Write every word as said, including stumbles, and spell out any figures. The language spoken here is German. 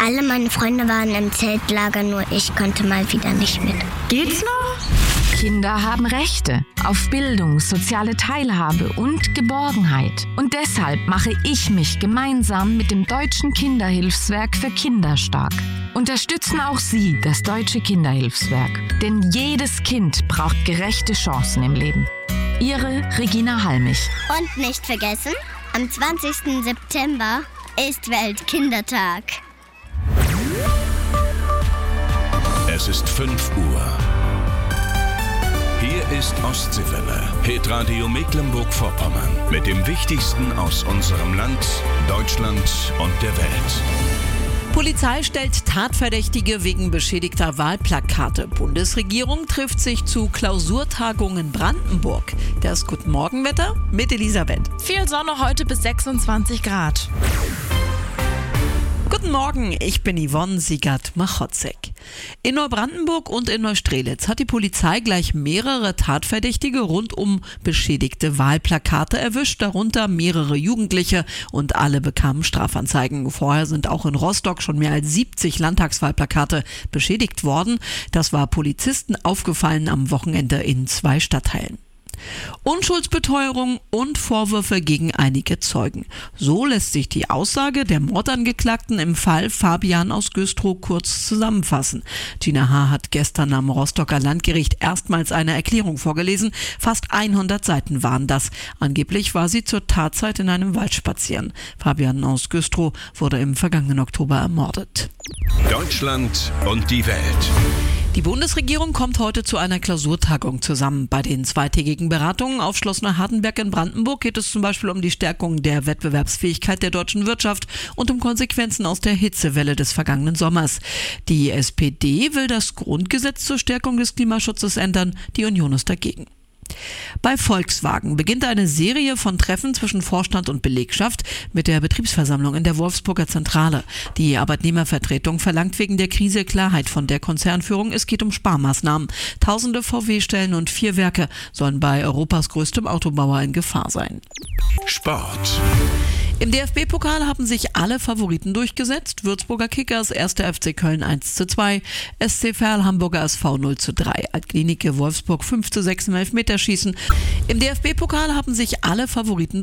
Alle meine Freunde waren im Zeltlager, nur ich konnte mal wieder nicht mit. Geht's noch? Kinder haben Rechte auf Bildung, soziale Teilhabe und Geborgenheit. Und deshalb mache ich mich gemeinsam mit dem Deutschen Kinderhilfswerk für Kinder stark. Unterstützen auch Sie das Deutsche Kinderhilfswerk. Denn jedes Kind braucht gerechte Chancen im Leben. Ihre Regina Halmich. Und nicht vergessen, am zwanzigsten September ist Weltkindertag. Es ist fünf Uhr. Hier ist Ostseewelle, Hitradio Mecklenburg-Vorpommern. Mit dem Wichtigsten aus unserem Land, Deutschland und der Welt. Polizei stellt Tatverdächtige wegen beschädigter Wahlplakate. Bundesregierung trifft sich zu Klausurtagung in Brandenburg. Das Guten Morgenwetter mit Elisabeth. Viel Sonne heute bis sechsundzwanzig Grad. Guten Morgen, ich bin Yvonne Siegert-Machotzek. In Neubrandenburg und in Neustrelitz hat die Polizei gleich mehrere Tatverdächtige rund um beschädigte Wahlplakate erwischt, darunter mehrere Jugendliche, und alle bekamen Strafanzeigen. Vorher sind auch in Rostock schon mehr als siebzig Landtagswahlplakate beschädigt worden. Das war Polizisten aufgefallen am Wochenende in zwei Stadtteilen. Unschuldsbeteuerung und Vorwürfe gegen einige Zeugen. So lässt sich die Aussage der Mordangeklagten im Fall Fabian aus Güstrow kurz zusammenfassen. Gina H. hat gestern am Rostocker Landgericht erstmals eine Erklärung vorgelesen. Fast hundert Seiten waren das. Angeblich war sie zur Tatzeit in einem Wald spazieren. Fabian aus Güstrow wurde im vergangenen Oktober ermordet. Deutschland und die Welt. Die Bundesregierung kommt heute zu einer Klausurtagung zusammen. Bei den zweitägigen Beratungen auf Schloss Neuhardenberg in Brandenburg geht es zum Beispiel um die Stärkung der Wettbewerbsfähigkeit der deutschen Wirtschaft und um Konsequenzen aus der Hitzewelle des vergangenen Sommers. Die S P D will das Grundgesetz zur Stärkung des Klimaschutzes ändern, die Union ist dagegen. Bei Volkswagen beginnt eine Serie von Treffen zwischen Vorstand und Belegschaft mit der Betriebsversammlung in der Wolfsburger Zentrale. Die Arbeitnehmervertretung verlangt wegen der Krise Klarheit von der Konzernführung. Es geht um Sparmaßnahmen. Tausende V W-Stellen und vier Werke sollen bei Europas größtem Autobauer in Gefahr sein. Sport. Im D F B-Pokal haben sich alle Favoriten durchgesetzt. Würzburger Kickers, erster F C Köln eins zu zwei, S C Verl Hamburger S V null zu drei, Altklinike Wolfsburg fünf zu sechs im Elfmeterschießen. Im D F B-Pokal haben sich alle Favoriten